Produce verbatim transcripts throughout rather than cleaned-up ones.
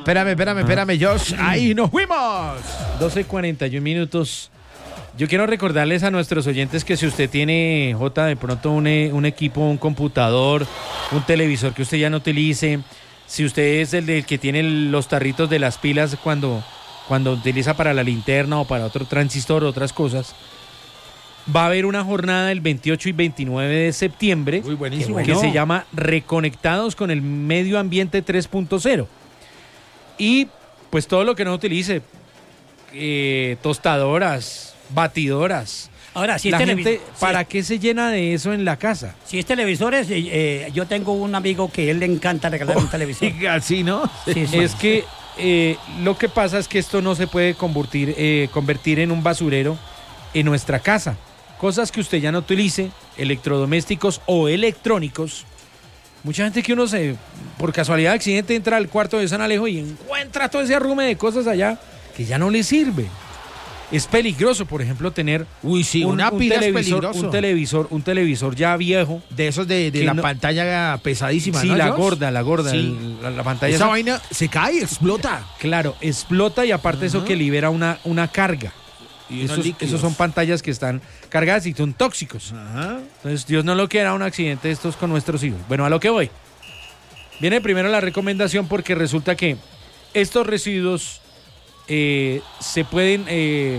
Espérame, espérame, espérame, Josh. ¡Ahí nos fuimos! doce cuarenta y un minutos. Yo quiero recordarles a nuestros oyentes que si usted tiene, J, de pronto un, un equipo, un computador, un televisor que usted ya no utilice, si usted es el del que tiene los tarritos de las pilas cuando, cuando utiliza para la linterna o para otro transistor o otras cosas, va a haber una jornada el veintiocho y veintinueve de septiembre. Muy buenísimo, que ¿no? se llama Reconectados con el Medio Ambiente tres punto cero. Y pues todo lo que no utilice, eh, tostadoras, batidoras. Ahora, si la es gente, televis- ¿para si, qué se llena de eso en la casa? si es televisores, eh, eh, yo tengo un amigo que él le encanta regalar un televisor. Así, ¿no? Sí, sí. Es que eh, lo que pasa es que esto no se puede convertir, eh, convertir en un basurero en nuestra casa. Cosas que usted ya no utilice, electrodomésticos o electrónicos. Mucha gente que uno se, por casualidad de accidente, entra al cuarto de San Alejo y encuentra todo ese arrume de cosas allá que ya no le sirve. Es peligroso, por ejemplo, tener Uy, sí, un, una un pila es televisor, peligroso. un televisor, un televisor ya viejo. De esos de, de Que la no- pantalla pesadísima, Sí, ¿no, la Josh? gorda, la gorda, Sí. el- la, la pantalla. Esa esa- vaina se cae, explota. Claro, explota y aparte eso Ajá. que libera una, una carga. Y unos Esos, líquidos. esos son pantallas que están cargadas y son tóxicos. Ajá. Entonces, Dios no lo quiera un accidente de estos con nuestros hijos. Bueno, a lo que voy. Viene primero la recomendación porque resulta que estos residuos eh, se pueden, eh,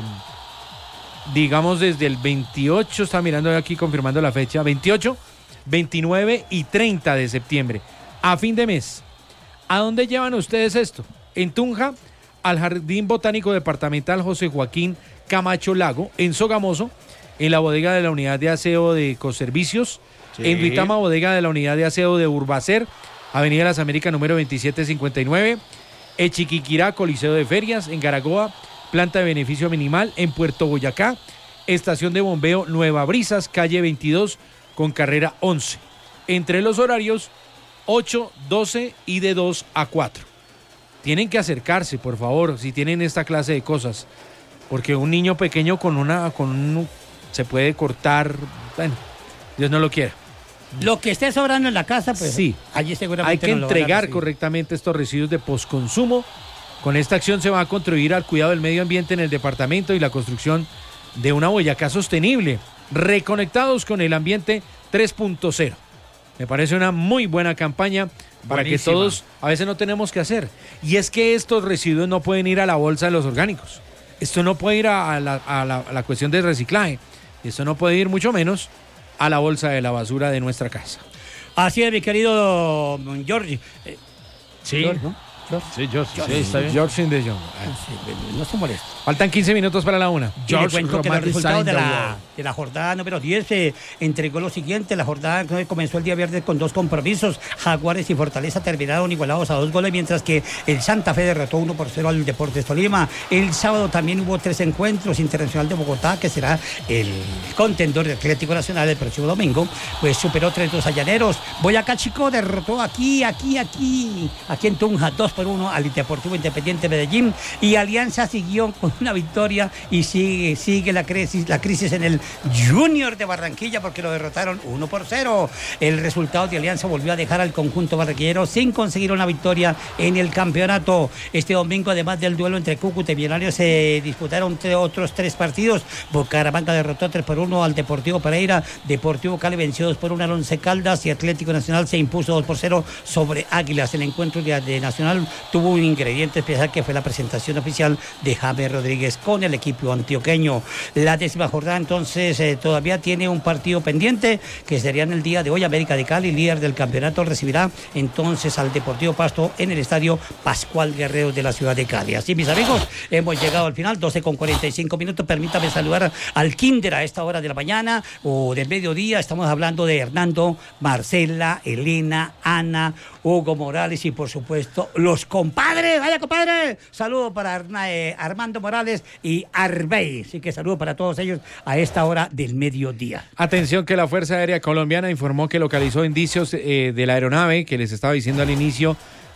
digamos, desde el veintiocho, está mirando aquí confirmando la fecha, veintiocho, veintinueve y treinta de septiembre, a fin de mes. ¿A dónde llevan ustedes esto? En Tunja, al Jardín Botánico Departamental José Joaquín Camacho Lago, en Sogamoso, en la bodega de la Unidad de Aseo de Ecoservicios, Sí. en Duitama, bodega de la Unidad de Aseo de Urbacer, Avenida Las Américas número veintisiete cincuenta y nueve, en Chiquiquirá, Coliseo de Ferias, en Garagoa, planta de beneficio minimal, en Puerto Boyacá, estación de bombeo Nueva Brisas, calle veintidós con carrera once. Entre los horarios ocho, doce y de dos a cuatro. Tienen que acercarse, por favor, si tienen esta clase de cosas, porque un niño pequeño con una, con un, se puede cortar, bueno, Dios no lo quiera. Lo que esté sobrando en la casa, pues Sí. allí seguramente Hay que no lo van a entregar recibir. correctamente estos residuos de posconsumo. Con esta acción se va a contribuir al cuidado del medio ambiente en el departamento y la construcción de una Boyacá sostenible, reconectados con el ambiente tres punto cero. Me parece una muy buena campaña para Buenísima. que todos, a veces no tenemos que hacer. Y es que estos residuos no pueden ir a la bolsa de los orgánicos. Esto no puede ir a la, a la, a la cuestión del reciclaje. Esto no puede ir mucho menos a la bolsa de la basura de nuestra casa. Así es, mi querido George. Eh, Sí. George, ¿no? George. Sí, Josh, sí, está bien. George in the Young. Sí, no se moleste. Faltan quince minutos para la una. Y le George cuento que los Roman resultados de Design la, Award. de la jornada número diez se entregó lo siguiente. La jornada que comenzó el día viernes con dos compromisos. Jaguares y Fortaleza terminaron igualados a dos goles, mientras que el Santa Fe derrotó uno por cero al Deportes Tolima. El sábado también hubo tres encuentros. Internacional de Bogotá, que será el contendor del Atlético Nacional el próximo domingo, pues superó tres dos a Llaneros. Boyacá Chico derrotó aquí, aquí, aquí, aquí en Tunja, dos por uno al Deportivo Independiente Medellín. Y Alianza siguió con una victoria y sigue, sigue la crisis, la crisis en el Junior de Barranquilla, porque lo derrotaron uno por cero. El resultado de Alianza volvió a dejar al conjunto barranquillero sin conseguir una victoria en el campeonato. Este domingo, además del duelo entre Cúcuta y Millonarios, se disputaron tre- otros tres partidos. Bucaramanga derrotó tres por uno al Deportivo Pereira. Deportivo Cali venció dos por uno al Once Caldas y Atlético Nacional se impuso dos por cero sobre Águilas. El encuentro de, de Nacional tuvo un ingrediente especial, que fue la presentación oficial de James Rodríguez con el equipo antioqueño. La décima jornada entonces eh, todavía tiene un partido pendiente, que sería en el día de hoy. América de Cali, líder del campeonato, recibirá entonces al Deportivo Pasto en el estadio Pascual Guerrero de la ciudad de Cali. Así, mis amigos, hemos llegado al final, doce con cuarenta y cinco minutos. Permítame saludar al Kinder a esta hora de la mañana o del mediodía. Estamos hablando de Hernando, Marcela, Elena, Ana, Hugo Morales y, por supuesto, los compadres. ¡Vaya, compadre! Saludo para Arna, eh, Armando Morales y Arbey. Así que saludo para todos ellos a esta hora del mediodía. Atención, que la Fuerza Aérea Colombiana informó que localizó indicios eh, de la aeronave que les estaba diciendo al inicio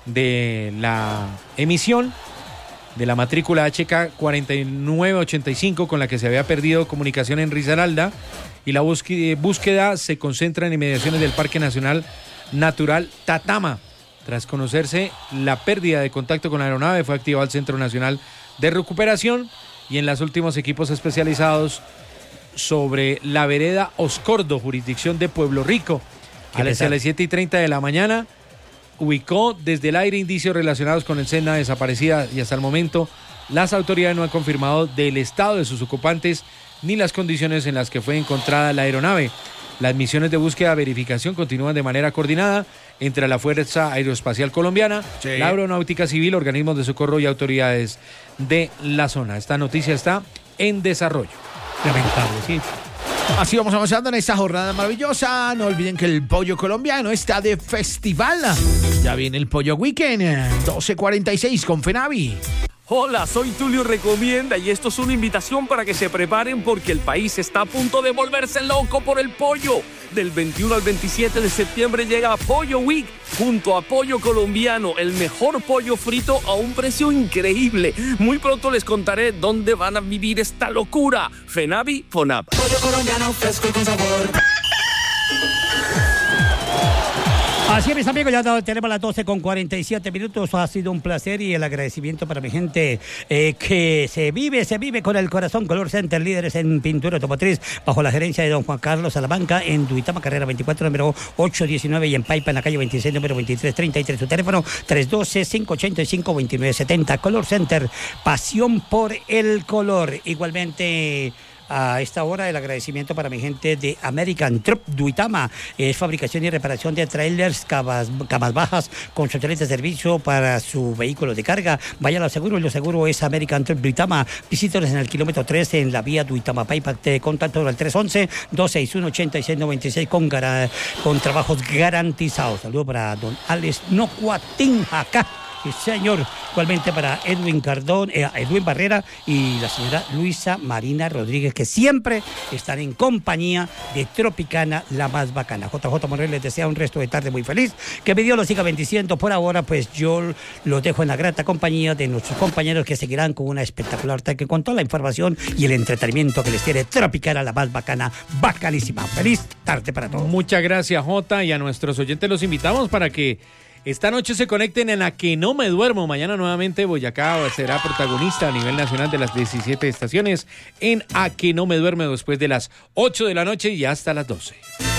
de la emisión de la matrícula H K cuarenta y nueve ochenta y cinco, con la que se había perdido comunicación en Risaralda, y la búsqueda, búsqueda se concentra en inmediaciones del Parque Nacional Natural Tatama. Tras conocerse la pérdida de contacto con la aeronave, fue activado el Centro Nacional de Recuperación y en los últimos equipos especializados sobre la vereda Oscordo, jurisdicción de Pueblo Rico. A las siete y treinta de la mañana ubicó desde el aire indicios relacionados con el Cessna desaparecida y hasta el momento las autoridades no han confirmado del estado de sus ocupantes ni las condiciones en las que fue encontrada la aeronave. Las misiones de búsqueda y verificación continúan de manera coordinada entre la Fuerza Aeroespacial Colombiana, sí. la Aeronáutica Civil, organismos de socorro y autoridades de la zona. Esta noticia está en desarrollo. Lamentable, sí. Así vamos avanzando en esta jornada maravillosa. No olviden que el pollo colombiano está de festival. Ya viene el Pollo Weekend, doce cuarenta y seis con Fenavi. Hola, soy Tulio Recomienda y esto es una invitación para que se preparen porque el país está a punto de volverse loco por el pollo. Del veintiuno al veintisiete de septiembre llega Pollo Week junto a Pollo Colombiano, el mejor pollo frito a un precio increíble. Muy pronto les contaré dónde van a vivir esta locura. Fenavi, Fonab. Pollo colombiano fresco y con sabor. Así es, mis amigos, ya tenemos las doce con cuarenta y siete minutos. Ha sido un placer y el agradecimiento para mi gente eh, que se vive, se vive con el corazón. Color Center, líderes en pintura automotriz, bajo la gerencia de don Juan Carlos Salamanca, en Duitama, carrera veinticuatro, número ocho diecinueve, y en Paipa, en la calle veintiséis, número veintitrés treinta y tres. Su teléfono tres uno dos, cinco ocho cinco, dos nueve siete cero. Color Center, pasión por el color. Igualmente, a esta hora el agradecimiento para mi gente de American Truck Duitama, es fabricación y reparación de trailers, camas, camas bajas, con su excelente servicio para su vehículo de carga. Vaya a lo seguro, y lo seguro es American Truck Duitama. Visítanos en el kilómetro trece en la vía Duitama Paipa. Te contacto al tres once, dos seis uno, ocho seis nueve seis con, con trabajos garantizados. Saludos para don Alex Nocuatinjacá. Sí, señor. Igualmente para Edwin Cardón, eh, Edwin Barrera y la señora Luisa Marina Rodríguez, que siempre están en compañía de Tropicana, la más bacana. J J Morel les desea un resto de tarde muy feliz. Que mi Dios los siga bendiciendo. Por ahora, pues yo los dejo en la grata compañía de nuestros compañeros que seguirán con una espectacular tarde con toda la información y el entretenimiento que les tiene Tropicana, la más bacana, bacanísima. Feliz tarde para todos. Muchas gracias, Jota, y a nuestros oyentes los invitamos para que esta noche se conecten en A Que No Me Duermo. Mañana nuevamente Boyacá será protagonista a nivel nacional de las diecisiete estaciones en A Que No Me Duermo, después de las ocho de la noche y hasta las doce.